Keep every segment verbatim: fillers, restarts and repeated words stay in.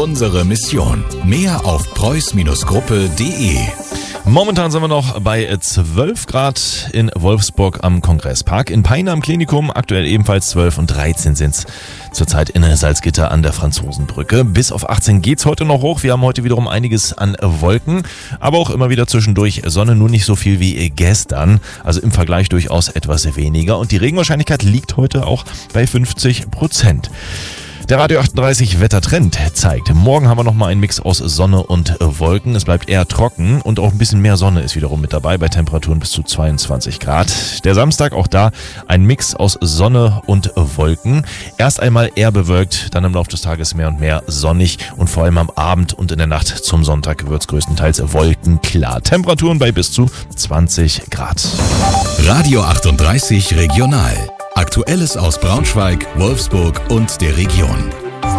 unsere Mission. Mehr auf preuß Gruppe punkt de. Momentan sind wir noch bei zwölf Grad in Wolfsburg am Kongresspark. In Peine am Klinikum aktuell ebenfalls zwölf und dreizehn sind es zurzeit in Salzgitter an der Franzosenbrücke. Bis auf achtzehn geht's heute noch hoch. Wir haben heute wiederum einiges an Wolken, aber auch immer wieder zwischendurch Sonne, nur nicht so viel wie gestern. Also im Vergleich durchaus etwas weniger. Und die Regenwahrscheinlichkeit liegt heute auch bei fünfzig Prozent. Der Radio achtunddreißig Wettertrend zeigt, morgen haben wir nochmal einen Mix aus Sonne und Wolken. Es bleibt eher trocken und auch ein bisschen mehr Sonne ist wiederum mit dabei bei Temperaturen bis zu zweiundzwanzig Grad. Der Samstag auch da ein Mix aus Sonne und Wolken. Erst einmal eher bewölkt, dann im Laufe des Tages mehr und mehr sonnig und vor allem am Abend und in der Nacht zum Sonntag wird es größtenteils wolkenklar. Temperaturen bei bis zu zwanzig Grad. Radio achtunddreißig Regional. Aktuelles aus Braunschweig, Wolfsburg und der Region.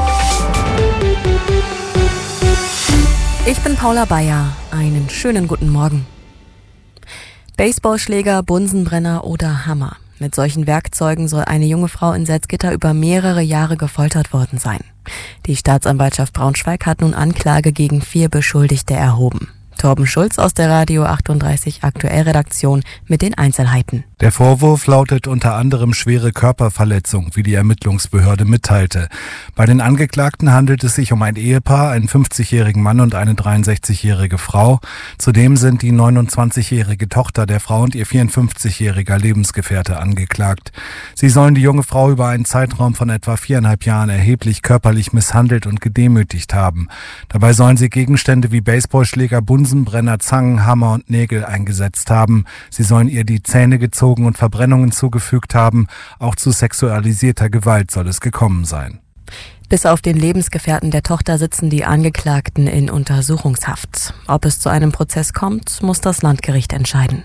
Ich bin Paula Bayer. Einen schönen guten Morgen. Baseballschläger, Bunsenbrenner oder Hammer. Mit solchen Werkzeugen soll eine junge Frau in Salzgitter über mehrere Jahre gefoltert worden sein. Die Staatsanwaltschaft Braunschweig hat nun Anklage gegen vier Beschuldigte erhoben. Torben Schulz aus der Radio achtunddreißig Aktuell-Redaktion mit den Einzelheiten. Der Vorwurf lautet unter anderem schwere Körperverletzung, wie die Ermittlungsbehörde mitteilte. Bei den Angeklagten handelt es sich um ein Ehepaar, einen fünfzigjährigen Mann und eine dreiundsechzigjährige Frau. Zudem sind die neunundzwanzigjährige Tochter der Frau und ihr vierundfünfzigjähriger Lebensgefährte angeklagt. Sie sollen die junge Frau über einen Zeitraum von etwa viereinhalb Jahren erheblich körperlich misshandelt und gedemütigt haben. Dabei sollen sie Gegenstände wie Baseballschläger, Bunsenbrenner, Zangen, Hammer und Nägel eingesetzt haben. Sie sollen ihr die Zähne gezogen und Verbrennungen zugefügt haben. Auch zu sexualisierter Gewalt soll es gekommen sein. Bis auf den Lebensgefährten der Tochter sitzen die Angeklagten in Untersuchungshaft. Ob es zu einem Prozess kommt, muss das Landgericht entscheiden.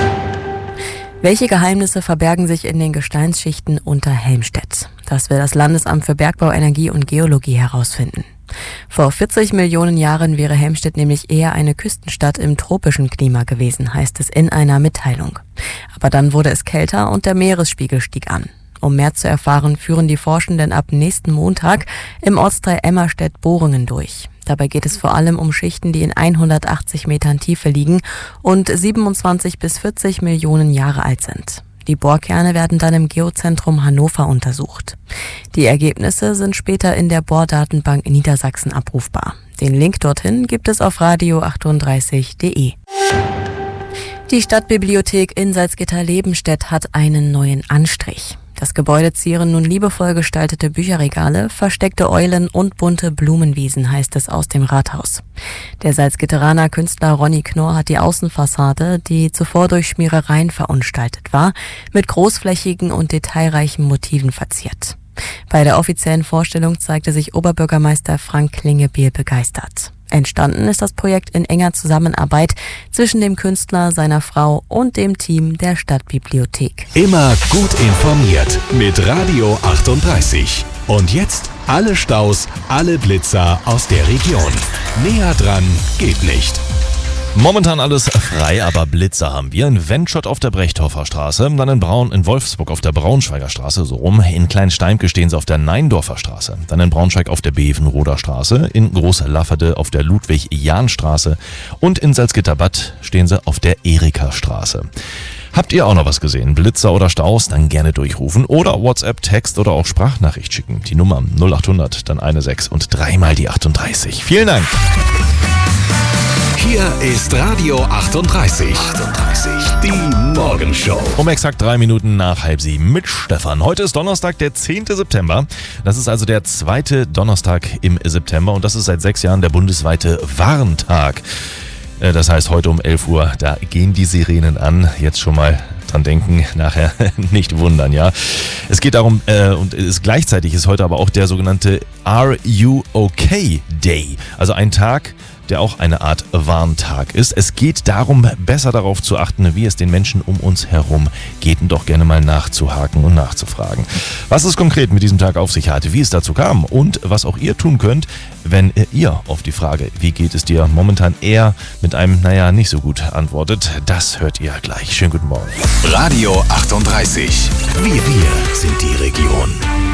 Welche Geheimnisse verbergen sich in den Gesteinsschichten unter Helmstedt? Das will das Landesamt für Bergbau, Energie und Geologie herausfinden. Vor vierzig Millionen Jahren wäre Helmstedt nämlich eher eine Küstenstadt im tropischen Klima gewesen, heißt es in einer Mitteilung. Aber dann wurde es kälter und der Meeresspiegel stieg an. Um mehr zu erfahren, führen die Forschenden ab nächsten Montag im Ortsteil Emmerstedt Bohrungen durch. Dabei geht es vor allem um Schichten, die in hundertachtzig Metern Tiefe liegen und siebenundzwanzig bis vierzig Millionen Jahre alt sind. Die Bohrkerne werden dann im Geozentrum Hannover untersucht. Die Ergebnisse sind später in der Bohrdatenbank in Niedersachsen abrufbar. Den Link dorthin gibt es auf radio achtunddreißig punkt de. Die Stadtbibliothek in Salzgitter-Lebenstedt hat einen neuen Anstrich. Das Gebäude zieren nun liebevoll gestaltete Bücherregale, versteckte Eulen und bunte Blumenwiesen, heißt es aus dem Rathaus. Der Salzgitteraner Künstler Ronny Knorr hat die Außenfassade, die zuvor durch Schmierereien verunstaltet war, mit großflächigen und detailreichen Motiven verziert. Bei der offiziellen Vorstellung zeigte sich Oberbürgermeister Frank Klingebiel begeistert. Entstanden ist das Projekt in enger Zusammenarbeit zwischen dem Künstler, seiner Frau und dem Team der Stadtbibliothek. Immer gut informiert mit Radio achtunddreißig. Und jetzt alle Staus, alle Blitzer aus der Region. Näher dran geht nicht. Momentan alles frei, aber Blitzer haben wir. In Wendschott auf der Brechthofer Straße, dann in Braun, in Wolfsburg auf der Braunschweiger Straße, so rum. In Kleinsteimke stehen sie auf der Neindorfer Straße. Dann in Braunschweig auf der Bevenroder Straße. In Großlafferde auf der Ludwig-Jahn-Straße. Und in Salzgitterbad stehen sie auf der Erika-Straße. Habt ihr auch noch was gesehen? Blitzer oder Staus? Dann gerne durchrufen oder WhatsApp, Text oder auch Sprachnachricht schicken. Die Nummer null acht hundert, dann eine sechs und dreimal die achtunddreißig. Vielen Dank! Hier ist Radio achtunddreißig. achtunddreißig. Die Morgenshow. Um exakt drei Minuten nach halb sieben mit Stefan. Heute ist Donnerstag, der zehnte September. Das ist also der zweite Donnerstag im September und das ist seit sechs Jahren der bundesweite Warntag. Das heißt, heute um elf Uhr, da gehen die Sirenen an. Jetzt schon mal dran denken, nachher nicht wundern, ja. Es geht darum, äh, und ist, gleichzeitig ist heute aber auch der sogenannte Are You Okay Day. Also ein Tag, der auch eine Art Warntag ist. Es geht darum, besser darauf zu achten, wie es den Menschen um uns herum geht und doch gerne mal nachzuhaken und nachzufragen. Was es konkret mit diesem Tag auf sich hat, wie es dazu kam und was auch ihr tun könnt, wenn ihr auf die Frage, wie geht es dir momentan eher mit einem, naja, nicht so gut antwortet, das hört ihr gleich. Schönen guten Morgen. Radio achtunddreißig. Wir, wir sind die Region.